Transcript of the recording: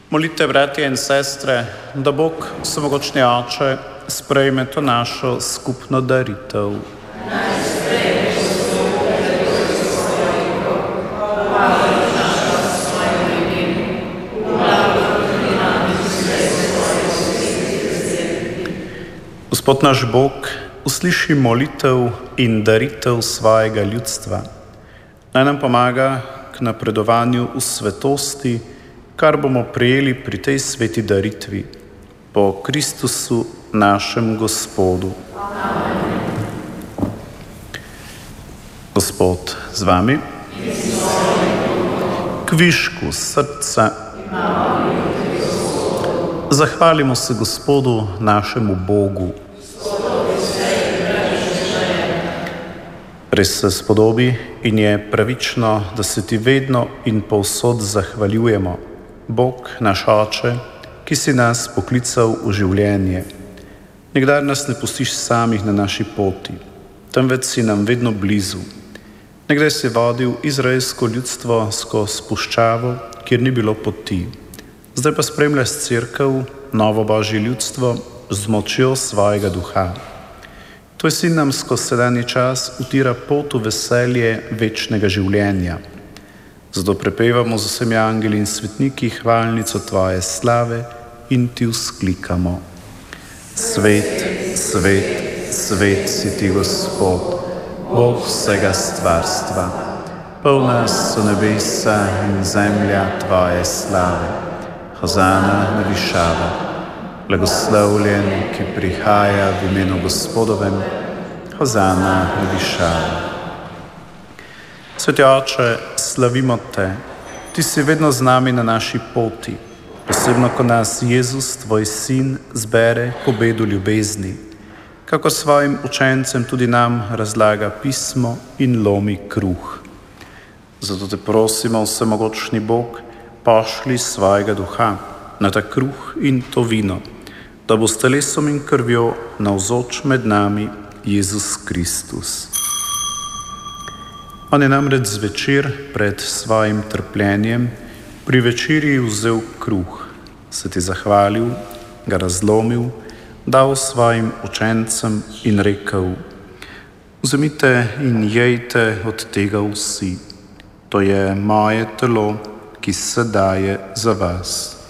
Molite, bratje in sestre, da Bog, vsemogočni Oče, sprejme to našo skupno daritev. Gospod naš Bog, usliši molitev in daritev svojega ljudstva. Naj nam pomaga k napredovanju v svetosti, kar bomo prejeli pri tej sveti daritvi, po Kristusu našem Gospodu. Amen. Gospod z vami, k višku srca, zahvalimo se Gospodu našemu Bogu. Res se spodobi in je pravično, da se ti vedno in povsod zahvaljujemo, Bog, naš Oče, ki si nas poklical v življenje. Nikdar nas ne pustiš samih na naši poti, temveč si nam vedno blizu. Nekdaj si vodil izraelsko ljudstvo skozi puščavo, kjer ni bilo poti. Zdaj pa spremljaš Cerkev, novo Božje ljudstvo, z močjo svojega duha. Tvoj sin nam skozi sedanji čas utira pot v veselje večnega življenja. Zato prepevamo z vsemi angeli in svetniki hvalnico tvoje slave in ti vzklikamo. Svet, svet, svet si ti, Gospod, Bog vsega stvarstva. Polna so nebesa in zemlja tvoje slave. Hozana na višavah. Blagoslovljen, ki prihaja v imenu Gospodovem, hozana na višavah. Sveti Oče, slavimo te, ti si vedno z nami na naši poti, posebno, ko nas Jezus, tvoj sin, zbere po obedu ljubezni, kako svojim učencem tudi nam razlaga pismo in lomi kruh. Zato te prosimo, vsemogočni Bog, pošlji svojega duha na ta kruh in to vino, da bo s telesom in krvjo navzoč med nami Jezus Kristus. On je namreč zvečer pred svojim trpljenjem pri večerji vzel kruh, se ti zahvalil, ga razlomil, dal svojim učencem in rekel: vzemite in jejte od tega vsi, to je moje telo, ki se daje za vas.